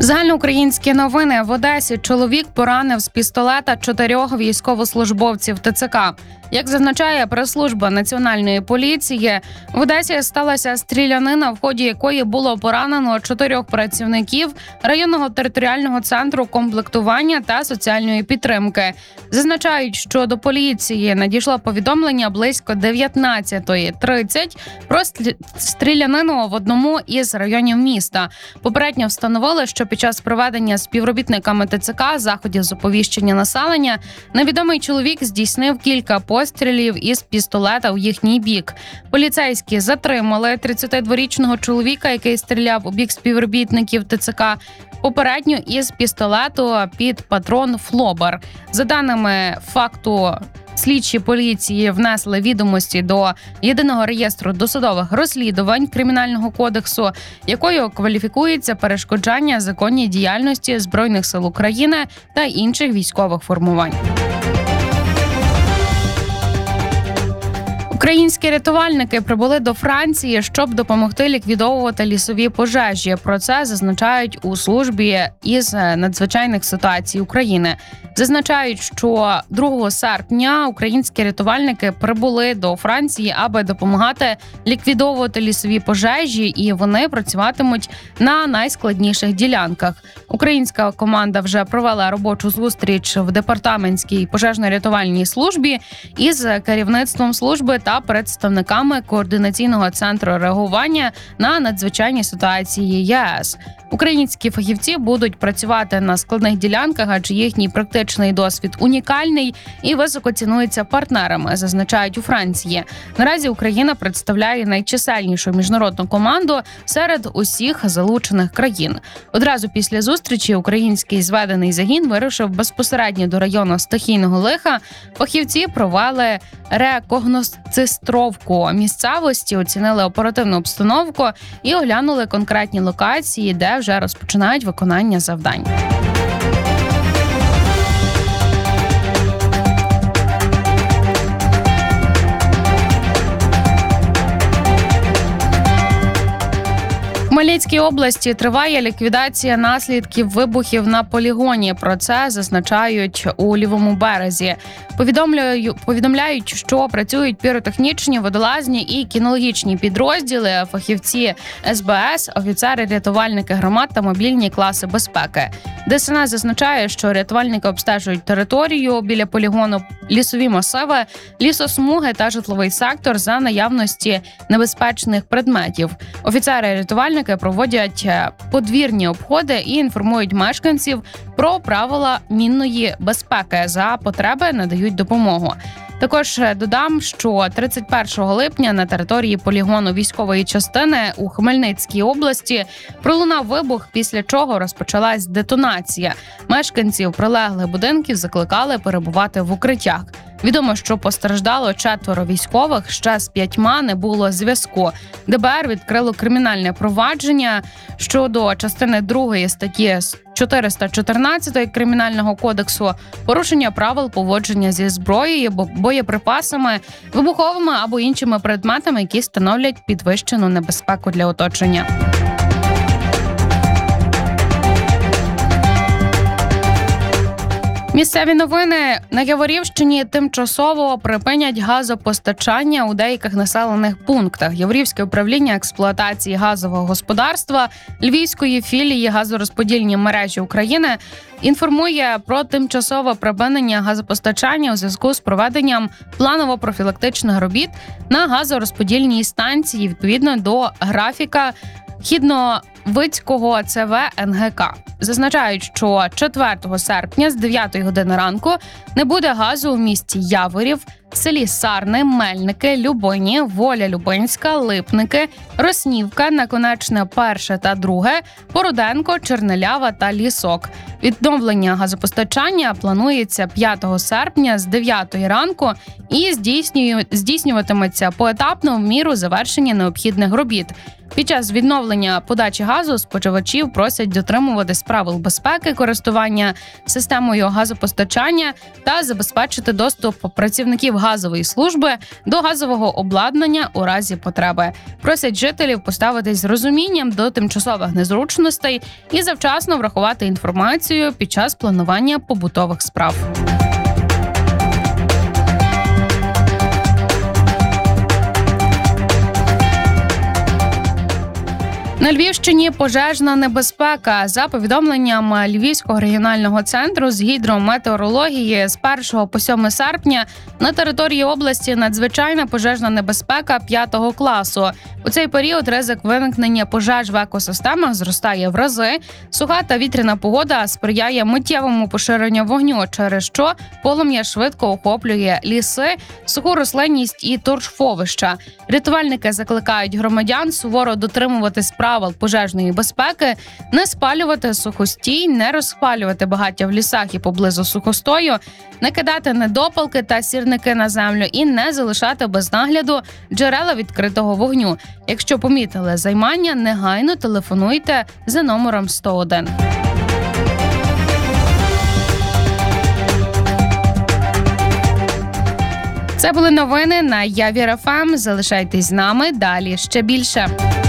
Загальноукраїнські новини. В Одесі чоловік поранив з пістолета 4 військовослужбовців ТЦК. Як зазначає прес-служба Національної поліції, в Одесі сталася стрілянина, в ході якої було поранено 4 працівників районного територіального центру комплектування та соціальної підтримки. Зазначають, що до поліції надійшло повідомлення близько 19:30 про стрілянину в одному із районів міста. Попередньо встановили, що під час проведення співробітниками ТЦК заходів з оповіщення населення невідомий чоловік здійснив кілька пострілів із пістолета у їхній бік. Поліцейські затримали 32-річного чоловіка, який стріляв у бік співробітників ТЦК, попередньо із пістолету під патрон «Флобер». За даними факту, слідчі поліції внесли відомості до єдиного реєстру досудових розслідувань Кримінального кодексу, якою кваліфікується перешкоджання законній діяльності Збройних сил України та інших військових формувань. Українські рятувальники прибули до Франції, щоб допомогти ліквідовувати лісові пожежі. Про це зазначають у службі із надзвичайних ситуацій України. Зазначають, що 2 серпня українські рятувальники прибули до Франції, аби допомагати ліквідовувати лісові пожежі, і вони працюватимуть на найскладніших ділянках. Українська команда вже провела робочу зустріч в департаментській пожежно-рятувальній службі із керівництвом служби та представниками координаційного центру реагування на надзвичайні ситуації ЄС. Українські фахівці будуть працювати на складних ділянках, адже їхній практичний досвід унікальний і високо цінується партнерами, зазначають у Франції. Наразі Україна представляє найчисельнішу міжнародну команду серед усіх залучених країн. Одразу після зустрічі український зведений загін вирушив безпосередньо до району стихійного лиха. Фахівці провели рекогносцистровку місцевості, оцінили оперативну обстановку і оглянули конкретні локації, де вже розпочинають виконання завдань. В Хмельницькій області триває ліквідація наслідків вибухів на полігоні. Про це зазначають у Лівому березі. Повідомляють, що працюють піротехнічні, водолазні і кінологічні підрозділи, фахівці СБС, офіцери, рятувальники громад та мобільні класи безпеки. ДСНС зазначає, що рятувальники обстежують територію біля полігону, лісові масиви, лісосмуги та житловий сектор за наявності небезпечних предметів. Офіцери-рятувальники проводять подвірні обходи і інформують мешканців про правила мінної безпеки. За потреби надають допомогу. Також додам, що 31 липня на території полігону військової частини у Хмельницькій області пролунав вибух, після чого розпочалась детонація. Мешканців прилеглих будинків закликали перебувати в укриттях. Відомо, що постраждало 4 військових, ще з 5 не було зв'язку. ДБР відкрило кримінальне провадження щодо частини 2 статті 414 Кримінального кодексу порушення правил поводження зі зброєю, боєприпасами, вибуховими або іншими предметами, які становлять підвищену небезпеку для оточення. Місцеві новини. На Яворівщині тимчасово припинять газопостачання у деяких населених пунктах. Яворівське управління експлуатації газового господарства Львівської філії газорозподільні мережі України інформує про тимчасове припинення газопостачання у зв'язку з проведенням планово-профілактичних робіт на газорозподільній станції відповідно до графіка Хідновицького ЦВ НГК. Зазначають, що 4 серпня з 9 години ранку не буде газу у місті Яворів, селі Сарни, Мельники, Любині, Воля Любинська, Липники, Роснівка, Наконечне 1 та 2, Поруденко, Чернелява та Лісок. Відновлення газопостачання планується 5 серпня з 9 ранку і здійснюватиметься поетапно в міру завершення необхідних робіт. Під час відновлення подачі газу споживачів просять дотримуватись правил безпеки користування системою газопостачання та забезпечити доступ працівників працівників газової служби до газового обладнання у разі потреби. Просять жителів поставитись з розумінням до тимчасових незручностей і завчасно врахувати інформацію під час планування побутових справ. На Львівщині пожежна небезпека. За повідомленням Львівського регіонального центру з гідрометеорології, з 1 по 7 серпня на території області надзвичайна пожежна небезпека 5 класу. У цей період ризик виникнення пожеж в екосистемах зростає в рази. Суха та вітряна погода сприяє миттєвому поширенню вогню, через що полум'я швидко охоплює ліси, суху рослинність і торфовища. Рятувальники закликають громадян суворо дотримуватись правил пожежної безпеки, не спалювати сухостій, не розпалювати багаття в лісах і поблизу сухостою, не кидати недопалки та сірники на землю і не залишати без нагляду джерела відкритого вогню. Якщо помітили займання, негайно телефонуйте за номером 101. Це були новини на Явір ФМ. Залишайтесь з нами, далі ще більше.